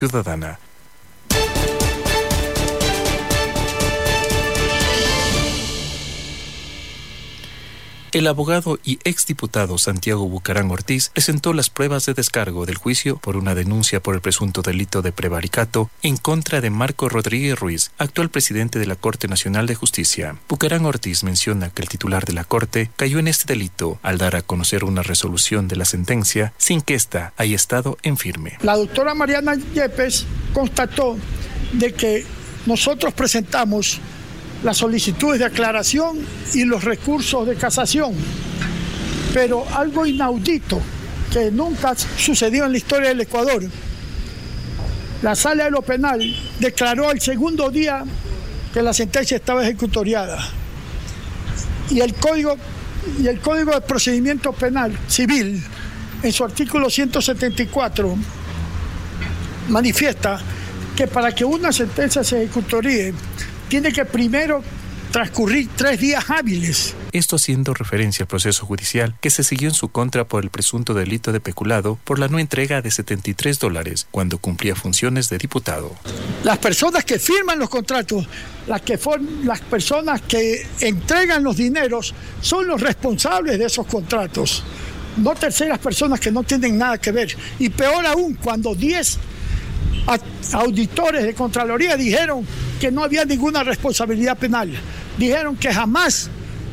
Ciudadana. El abogado y exdiputado Santiago Bucarán Ortiz presentó las pruebas de descargo del juicio por una denuncia por el presunto delito de prevaricato en contra de Marco Rodríguez Ruiz, actual presidente de la Corte Nacional de Justicia. Bucarán Ortiz menciona que el titular de la Corte cayó en este delito al dar a conocer una resolución de la sentencia sin que ésta haya estado en firme. La doctora Mariana Yepes constató de que nosotros presentamos las solicitudes de aclaración y los recursos de casación. Pero algo inaudito que nunca sucedió en la historia del Ecuador. La Sala de lo Penal declaró el segundo día que la sentencia estaba ejecutoriada. Y el Código de Procedimiento Penal Civil, en su artículo 174, manifiesta que para que una sentencia se ejecutorie, tiene que primero transcurrir 3 días hábiles. Esto haciendo referencia al proceso judicial que se siguió en su contra por el presunto delito de peculado por la no entrega de $73 cuando cumplía funciones de diputado. Las personas que firman los contratos, las personas que entregan los dineros, son los responsables de esos contratos, no terceras personas que no tienen nada que ver. Y peor aún, cuando 10 auditores de Contraloría dijeron que no había ninguna responsabilidad penal. Dijeron que jamás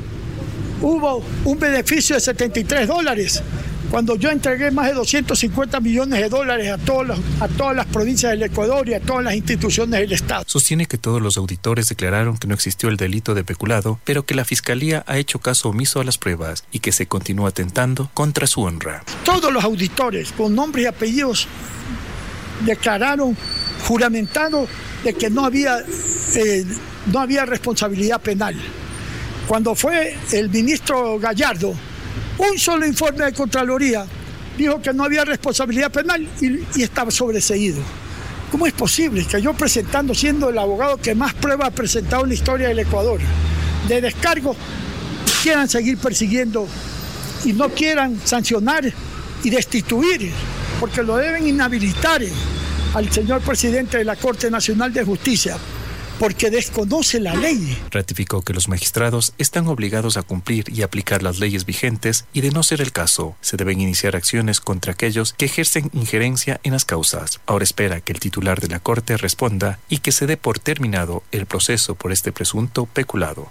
hubo un beneficio de $73, cuando yo entregué más de $250 millones a todas las provincias del Ecuador y a todas las instituciones del Estado. Sostiene que todos los auditores declararon que no existió el delito de peculado, pero que la Fiscalía ha hecho caso omiso a las pruebas y que se continúa atentando contra su honra. Todos los auditores, con nombres y apellidos, declararon, juramentado, de que no había responsabilidad penal. Cuando fue el ministro Gallardo, un solo informe de Contraloría dijo que no había responsabilidad penal y estaba sobreseído. ¿Cómo es posible que yo presentando, siendo el abogado que más pruebas ha presentado en la historia del Ecuador, de descargo, quieran seguir persiguiendo y no quieran sancionar y destituir, porque lo deben inhabilitar al señor presidente de la Corte Nacional de Justicia, porque desconoce la ley? Ratificó que los magistrados están obligados a cumplir y aplicar las leyes vigentes y, de no ser el caso, se deben iniciar acciones contra aquellos que ejercen injerencia en las causas. Ahora espera que el titular de la Corte responda y que se dé por terminado el proceso por este presunto peculado.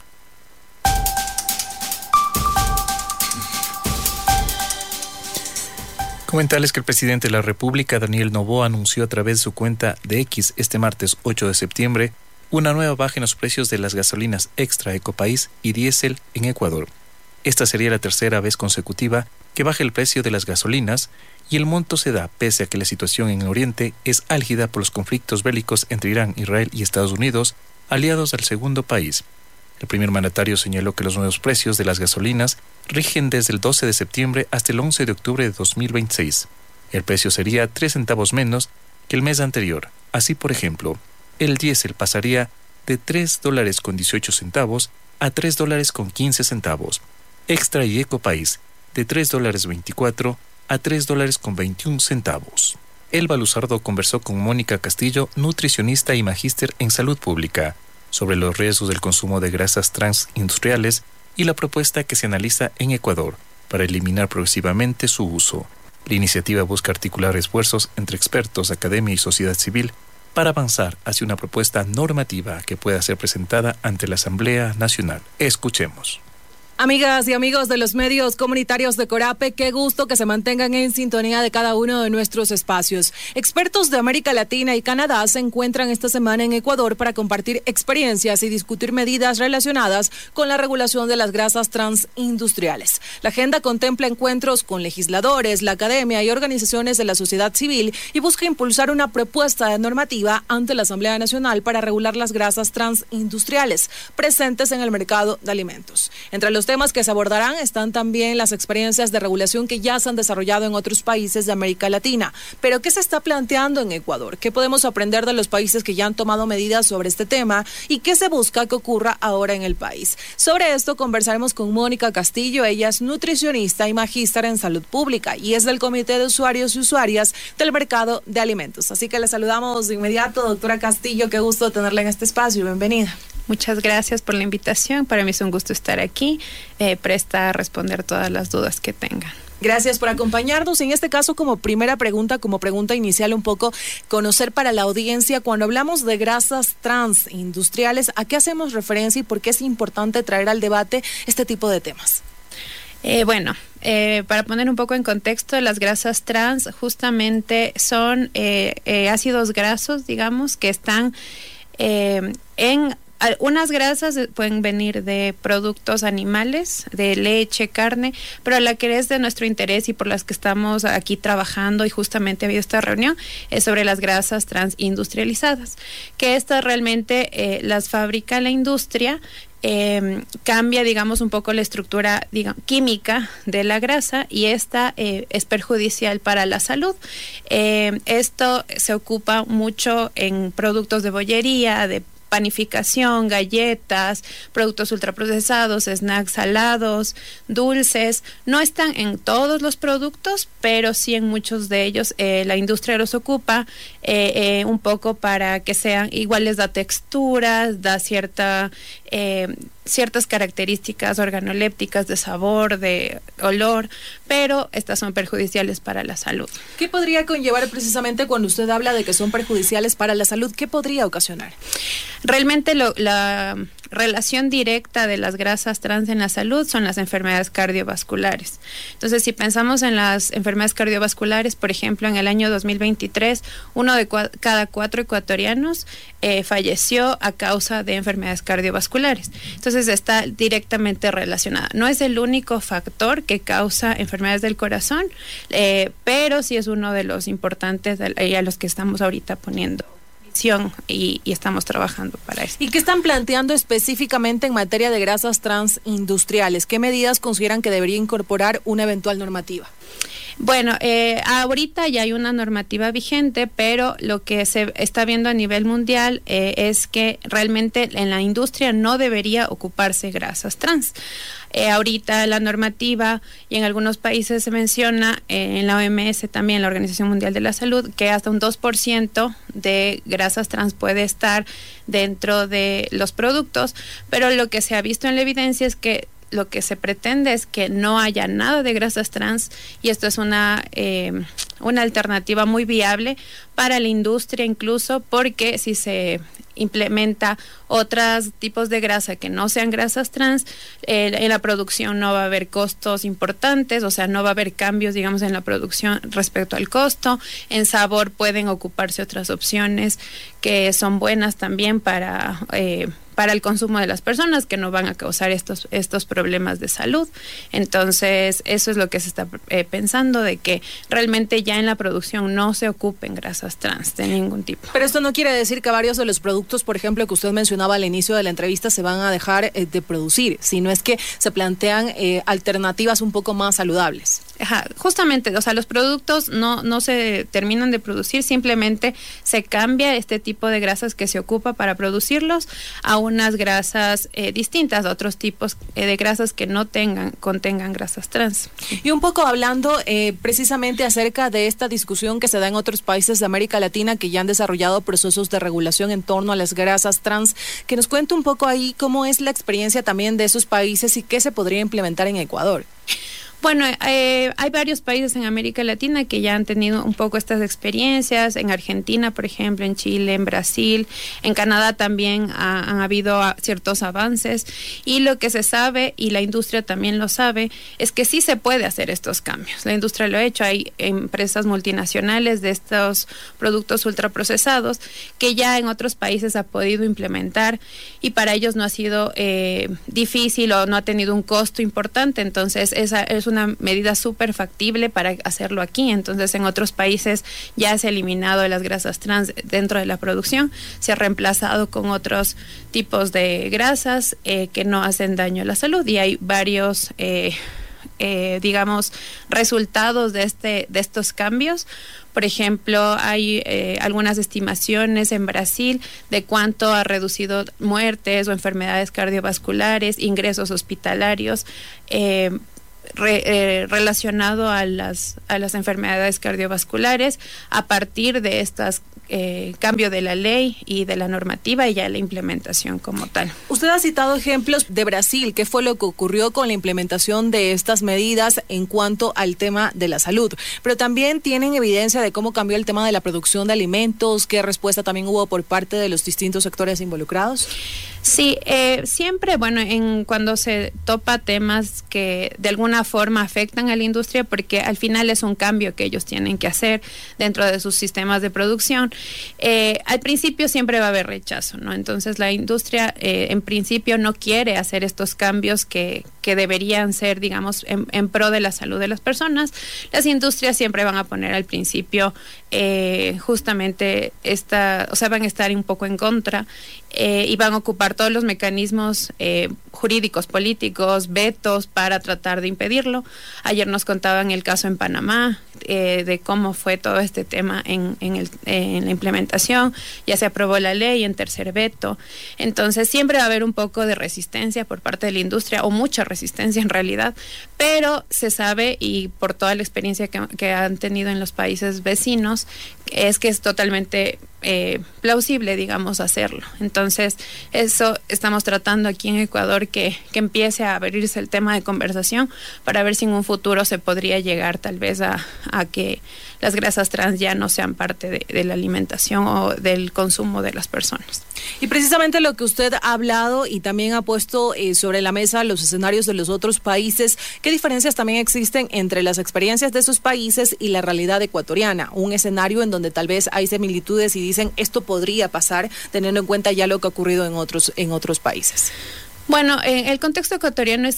Comentarles que el presidente de la República, Daniel Noboa, anunció a través de su cuenta de X este martes 8 de septiembre una nueva baja en los precios de las gasolinas extra Ecopaís y diésel en Ecuador. Esta sería la tercera vez consecutiva que baja el precio de las gasolinas y el monto se da pese a que la situación en Oriente es álgida por los conflictos bélicos entre Irán, Israel y Estados Unidos, aliados al segundo país. El primer mandatario señaló que los nuevos precios de las gasolinas rigen desde el 12 de septiembre hasta el 11 de octubre de 2026. El precio sería 3 centavos menos que el mes anterior. Así, por ejemplo, el diésel pasaría de $3.18 a $3.15. Extra y Ecopaís de $3.24 a $3.21. Elba Luzardo conversó con Mónica Castillo, nutricionista y magíster en salud pública, sobre los riesgos del consumo de grasas transindustriales y la propuesta que se analiza en Ecuador para eliminar progresivamente su uso. La iniciativa busca articular esfuerzos entre expertos, academia y sociedad civil para avanzar hacia una propuesta normativa que pueda ser presentada ante la Asamblea Nacional. Escuchemos. Amigas y amigos de los medios comunitarios de Corape, qué gusto que se mantengan en sintonía de cada uno de nuestros espacios. Expertos de América Latina y Canadá se encuentran esta semana en Ecuador para compartir experiencias y discutir medidas relacionadas con la regulación de las grasas transindustriales. La agenda contempla encuentros con legisladores, la academia y organizaciones de la sociedad civil y busca impulsar una propuesta de normativa ante la Asamblea Nacional para regular las grasas transindustriales presentes en el mercado de alimentos. Entre los temas que se abordarán están también las experiencias de regulación que ya se han desarrollado en otros países de América Latina. Pero ¿qué se está planteando en Ecuador? ¿Qué podemos aprender de los países que ya han tomado medidas sobre este tema? ¿Y qué se busca que ocurra ahora en el país? Sobre esto conversaremos con Mónica Castillo. Ella es nutricionista y magíster en salud pública y es del Comité de Usuarios y Usuarias del Mercado de Alimentos. Así que le saludamos de inmediato, doctora Castillo. Qué gusto tenerla en este espacio. Bienvenida. Muchas gracias por la invitación. Para mí es un gusto estar aquí, presta a responder todas las dudas que tengan. Gracias por acompañarnos. En este caso, como primera pregunta, como pregunta inicial, un poco conocer para la audiencia, cuando hablamos de grasas trans industriales, ¿a qué hacemos referencia y por qué es importante traer al debate este tipo de temas? Para poner un poco en contexto, las grasas trans justamente son ácidos grasos, digamos, que están unas grasas pueden venir de productos animales, de leche, carne, pero la que es de nuestro interés y por las que estamos aquí trabajando y justamente ha habido esta reunión es sobre las grasas trans industrializadas, que estas realmente las fabrica la industria. Cambia, digamos, un poco la estructura química de la grasa y esta es perjudicial para la salud. Esto se ocupa mucho en productos de bollería, de panificación, galletas, productos ultraprocesados, snacks salados, dulces. No están en todos los productos, pero sí en muchos de ellos. La industria los ocupa un poco para que sean iguales, da texturas, da ciertas características organolépticas de sabor, de olor, pero estas son perjudiciales para la salud. ¿Qué podría conllevar precisamente cuando usted habla de que son perjudiciales para la salud? ¿Qué podría ocasionar? Realmente la relación directa de las grasas trans en la salud son las enfermedades cardiovasculares. Entonces, si pensamos en las enfermedades cardiovasculares, por ejemplo, en el año 2023, uno de cada 4 ecuatorianos falleció a causa de enfermedades cardiovasculares. Entonces, está directamente relacionada. No es el único factor que causa enfermedades del corazón, pero sí es uno de los importantes a los que estamos ahorita poniendo y estamos trabajando para eso. ¿Y qué están planteando específicamente en materia de grasas trans industriales? ¿Qué medidas consideran que debería incorporar una eventual normativa? Bueno, ahorita ya hay una normativa vigente, pero lo que se está viendo a nivel mundial es que realmente en la industria no debería ocuparse grasas trans. Ahorita la normativa y en algunos países se menciona, en la OMS también, la Organización Mundial de la Salud, que hasta un 2% de grasas trans puede estar dentro de los productos, pero lo que se ha visto en la evidencia es que lo que se pretende es que no haya nada de grasas trans y esto es una alternativa muy viable para la industria incluso, porque si se implementa otros tipos de grasa que no sean grasas trans, en la producción no va a haber costos importantes, o sea, no va a haber cambios, digamos, en la producción respecto al costo. En sabor pueden ocuparse otras opciones que son buenas también para el consumo de las personas, que no van a causar estos problemas de salud. Entonces, eso es lo que se está pensando, de que realmente ya en la producción no se ocupen grasas trans de ningún tipo. Pero esto no quiere decir que varios de los productos, por ejemplo, que usted mencionaba al inicio de la entrevista, se van a dejar de producir, sino es que se plantean alternativas un poco más saludables. Justamente, o sea, los productos no se terminan de producir, simplemente se cambia este tipo de grasas que se ocupa para producirlos a unas grasas distintas, a otros tipos de grasas que no contengan grasas trans. Y un poco hablando precisamente acerca de esta discusión que se da en otros países de América Latina que ya han desarrollado procesos de regulación en torno a las grasas trans, que nos cuente un poco ahí cómo es la experiencia también de esos países y qué se podría implementar en Ecuador. Bueno, hay varios países en América Latina que ya han tenido un poco estas experiencias. En Argentina, por ejemplo, en Chile, en Brasil, en Canadá también han habido ciertos avances. Y lo que se sabe, y la industria también lo sabe, es que sí se puede hacer estos cambios. La industria lo ha hecho. Hay empresas multinacionales de estos productos ultraprocesados que ya en otros países ha podido implementar y para ellos no ha sido difícil o no ha tenido un costo importante. Entonces, esa es es una medida súper factible para hacerlo aquí. Entonces, en otros países ya se ha eliminado las grasas trans dentro de la producción, se ha reemplazado con otros tipos de grasas que no hacen daño a la salud, y hay varios digamos, resultados de estos cambios. Por ejemplo, hay algunas estimaciones en Brasil de cuánto ha reducido muertes o enfermedades cardiovasculares, ingresos hospitalarios, relacionado a las enfermedades cardiovasculares a partir de estas cambio de la ley y de la normativa y ya la implementación como tal. Usted ha citado ejemplos de Brasil. ¿Qué fue lo que ocurrió con la implementación de estas medidas en cuanto al tema de la salud? Pero también tienen evidencia de cómo cambió el tema de la producción de alimentos. ¿Qué respuesta también hubo por parte de los distintos sectores involucrados? Sí, siempre, bueno, cuando se topa temas que de alguna forma afectan a la industria, porque al final es un cambio que ellos tienen que hacer dentro de sus sistemas de producción, al principio siempre va a haber rechazo, ¿no? Entonces la industria en principio no quiere hacer estos cambios que deberían ser, digamos, en pro de la salud de las personas. Las industrias siempre van a poner al principio justamente van a estar un poco en contra y van a ocupar todos los mecanismos jurídicos, políticos, vetos para tratar de impedirlo. Ayer nos contaban el caso en Panamá de cómo fue todo este tema en la implementación. Ya se aprobó la ley en tercer veto. Entonces siempre va a haber un poco de resistencia por parte de la industria, o mucha resistencia en realidad, pero se sabe, y por toda la experiencia que han tenido en los países vecinos, es que es totalmente plausible, digamos, hacerlo. Entonces, eso estamos tratando aquí en Ecuador, que empiece a abrirse el tema de conversación para ver si en un futuro se podría llegar tal vez a que las grasas trans ya no sean parte de la alimentación o del consumo de las personas. Y precisamente lo que usted ha hablado y también ha puesto sobre la mesa los escenarios de los otros países, ¿qué diferencias también existen entre las experiencias de esos países y la realidad ecuatoriana? Un escenario en donde tal vez hay similitudes y dicen esto podría pasar, teniendo en cuenta ya lo que ha ocurrido en otros países. Bueno, el contexto ecuatoriano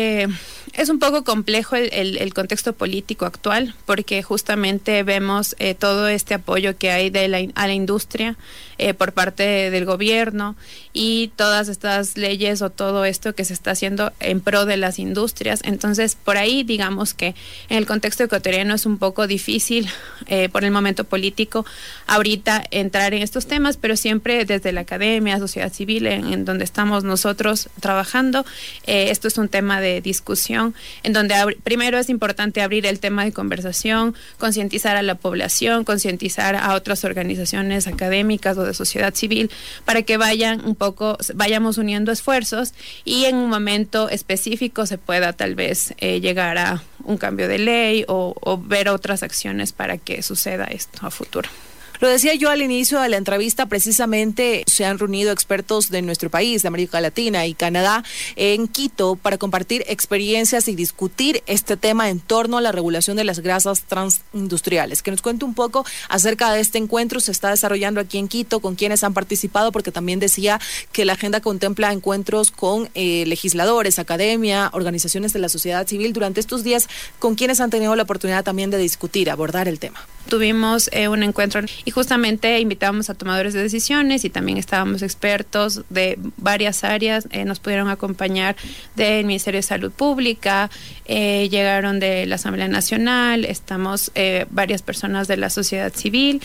es un poco complejo, el contexto político actual, porque justamente vemos todo este apoyo que hay a la industria por parte del gobierno, y todas estas leyes o todo esto que se está haciendo en pro de las industrias. Entonces, por ahí digamos que en el contexto ecuatoriano es un poco difícil por el momento político ahorita entrar en estos temas, pero siempre desde la academia, sociedad civil, en donde estamos nosotros trabajando, esto es un tema de discusión, en donde primero es importante abrir el tema de conversación, concientizar a la población, concientizar a otras organizaciones académicas o de sociedad civil, para que vayamos uniendo esfuerzos y en un momento específico se pueda tal vez llegar a un cambio de ley o ver otras acciones para que suceda esto a futuro. Lo decía yo al inicio de la entrevista, precisamente se han reunido expertos de nuestro país, de América Latina y Canadá, en Quito, para compartir experiencias y discutir este tema en torno a la regulación de las grasas transindustriales. Que nos cuente un poco acerca de este encuentro. Se está desarrollando aquí en Quito, con quienes han participado, porque también decía que la agenda contempla encuentros con legisladores, academia, organizaciones de la sociedad civil durante estos días, con quienes han tenido la oportunidad también de discutir, abordar el tema. Tuvimos un encuentro y justamente invitamos a tomadores de decisiones, y también estábamos expertos de varias áreas. Nos pudieron acompañar del Ministerio de Salud Pública, llegaron de la Asamblea Nacional, estamos varias personas de la sociedad civil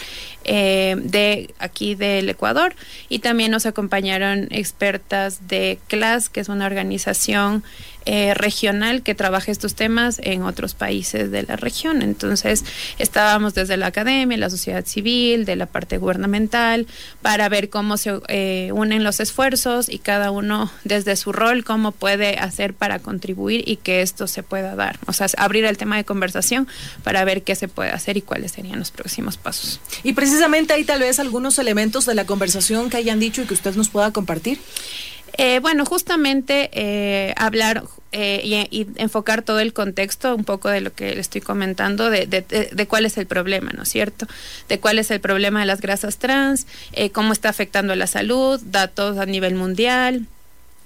de aquí del Ecuador, y también nos acompañaron expertas de CLAS, que es una organización regional que trabaja estos temas en otros países de la región. Entonces estábamos desde la academia, la sociedad civil, de la parte gubernamental, para ver cómo se unen los esfuerzos y cada uno desde su rol cómo puede hacer para contribuir y que esto se pueda dar. O sea, abrir el tema de conversación para ver qué se puede hacer y cuáles serían los próximos pasos. Y precisamente hay tal vez algunos elementos de la conversación que hayan dicho y que usted nos pueda compartir. Bueno, justamente hablar y enfocar todo el contexto, un poco de lo que le estoy comentando, de cuál es el problema, ¿no es cierto? De cuál es el problema de las grasas trans, cómo está afectando a la salud, datos a nivel mundial,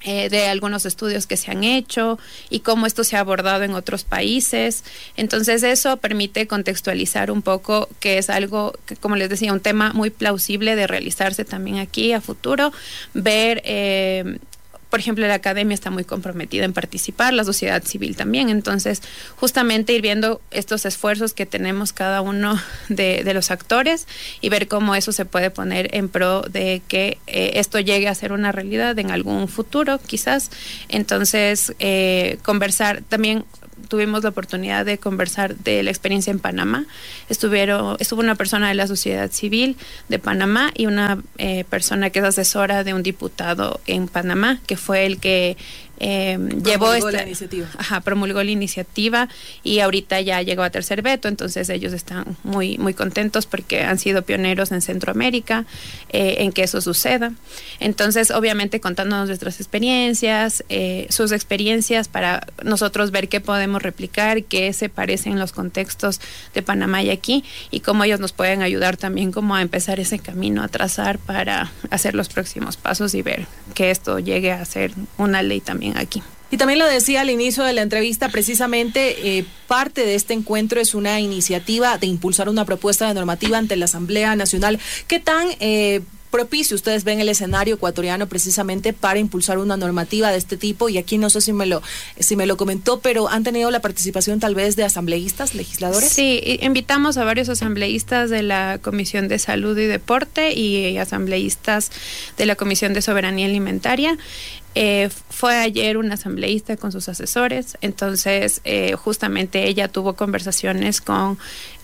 de algunos estudios que se han hecho y cómo esto se ha abordado en otros países. Entonces eso permite contextualizar un poco que es algo, que, como les decía, un tema muy plausible de realizarse también aquí a futuro, ver... por ejemplo, la academia está muy comprometida en participar, la sociedad civil también. Entonces, justamente ir viendo estos esfuerzos que tenemos cada uno de los actores y ver cómo eso se puede poner en pro de que esto llegue a ser una realidad en algún futuro, quizás. Entonces, conversar también. Tuvimos la oportunidad de conversar de la experiencia en Panamá. Estuvo una persona de la sociedad civil de Panamá y una persona que es asesora de un diputado en Panamá, que fue el que promulgó la iniciativa y ahorita ya llegó a tercer veto. Entonces ellos están muy, muy contentos porque han sido pioneros en Centroamérica en que eso suceda. Entonces, obviamente, contándonos nuestras experiencias, sus experiencias para nosotros ver qué podemos replicar, qué se parece en los contextos de Panamá y aquí, y cómo ellos nos pueden ayudar también como a empezar ese camino a trazar para hacer los próximos pasos y ver que esto llegue a ser una ley también aquí. Y también lo decía al inicio de la entrevista, precisamente parte de este encuentro es una iniciativa de impulsar una propuesta de normativa ante la Asamblea Nacional. ¿Qué tan propicio ustedes ven el escenario ecuatoriano precisamente para impulsar una normativa de este tipo? Y aquí no sé si me lo comentó, pero ¿han tenido la participación tal vez de asambleístas, legisladores? Sí, invitamos a varios asambleístas de la Comisión de Salud y Deporte y asambleístas de la Comisión de Soberanía Alimentaria. Fue ayer una asambleísta con sus asesores, entonces justamente ella tuvo conversaciones con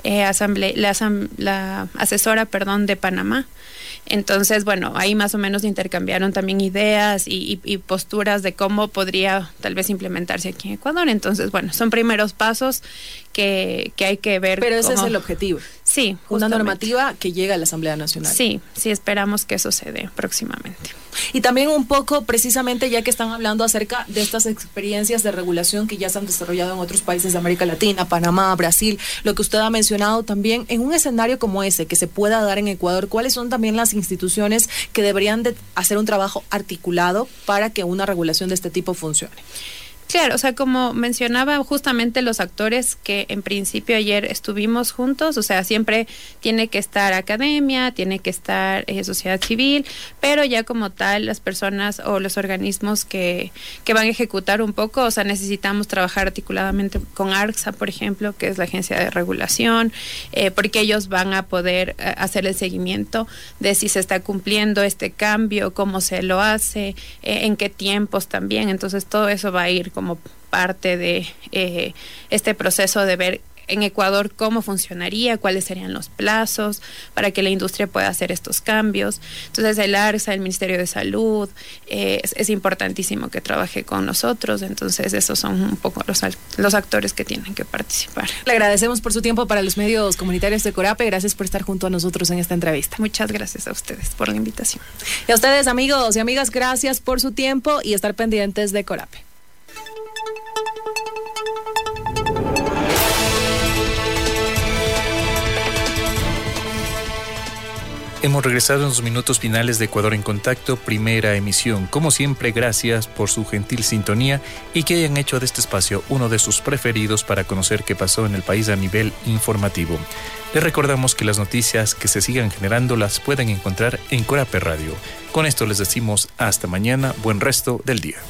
la asesora de Panamá. Entonces, bueno, ahí más o menos intercambiaron también ideas y posturas de cómo podría tal vez implementarse aquí en Ecuador. Entonces, bueno, son primeros pasos que hay que ver. Pero ese es el objetivo. Sí, justamente. Una normativa que llegue a la Asamblea Nacional. Sí, esperamos que eso se dé próximamente. Y también un poco, precisamente, ya que están hablando acerca de estas experiencias de regulación que ya se han desarrollado en otros países de América Latina, Panamá, Brasil, lo que usted ha mencionado también, en un escenario como ese que se pueda dar en Ecuador, ¿cuáles son también las instituciones que deberían de hacer un trabajo articulado para que una regulación de este tipo funcione? Claro, o sea, como mencionaba justamente los actores que en principio ayer estuvimos juntos, o sea, siempre tiene que estar academia, tiene que estar sociedad civil, pero ya como tal las personas o los organismos que van a ejecutar un poco, o sea, necesitamos trabajar articuladamente con ARCSA, por ejemplo, que es la agencia de regulación, porque ellos van a poder hacer el seguimiento de si se está cumpliendo este cambio, cómo se lo hace, en qué tiempos también. Entonces todo eso va a ir como parte de este proceso de ver en Ecuador cómo funcionaría, cuáles serían los plazos para que la industria pueda hacer estos cambios. Entonces el ARCSA, el Ministerio de Salud, es importantísimo que trabaje con nosotros. Entonces esos son un poco los actores que tienen que participar. Le agradecemos por su tiempo para los medios comunitarios de Corape. Gracias por estar junto a nosotros en esta entrevista. Muchas gracias a ustedes por la invitación. Y a ustedes, amigos y amigas, gracias por su tiempo y estar pendientes de Corape. Hemos regresado en los minutos finales de Ecuador en Contacto, primera emisión. Como siempre, gracias por su gentil sintonía y que hayan hecho de este espacio uno de sus preferidos para conocer qué pasó en el país a nivel informativo. Les recordamos que las noticias que se sigan generando las pueden encontrar en Corape Radio. Con esto les decimos hasta mañana, buen resto del día.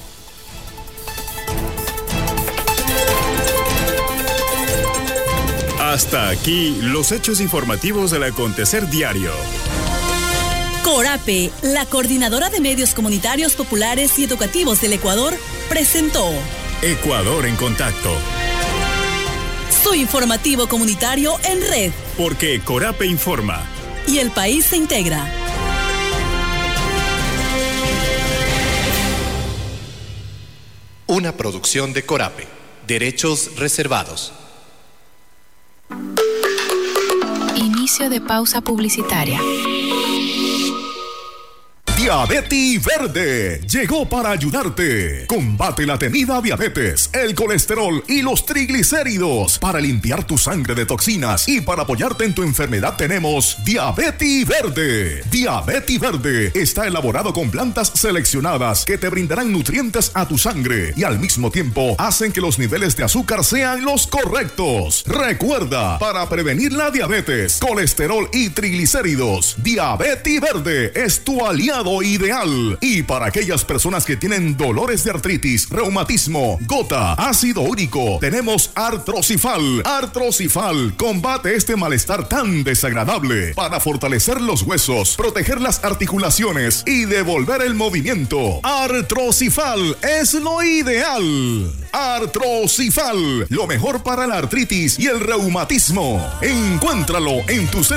Hasta aquí los hechos informativos del acontecer diario. Corape, la coordinadora de medios comunitarios populares y educativos del Ecuador, presentó Ecuador en Contacto. Su informativo comunitario en red. Porque Corape informa. Y el país se integra. Una producción de Corape. Derechos reservados. Inicio de pausa publicitaria. Diabetes Verde llegó para ayudarte. Combate la temida diabetes, el colesterol y los triglicéridos. Para limpiar tu sangre de toxinas y para apoyarte en tu enfermedad tenemos Diabetes Verde. Diabetes Verde está elaborado con plantas seleccionadas que te brindarán nutrientes a tu sangre y al mismo tiempo hacen que los niveles de azúcar sean los correctos. Recuerda, para prevenir la diabetes, colesterol y triglicéridos, Diabetes Verde es tu aliado ideal. Y para aquellas personas que tienen dolores de artritis, reumatismo, gota, ácido úrico, tenemos Artrocifal. Artrocifal combate este malestar tan desagradable para fortalecer los huesos, proteger las articulaciones y devolver el movimiento. Artrocifal es lo ideal. Artrocifal, lo mejor para la artritis y el reumatismo. Encuéntralo en tu centro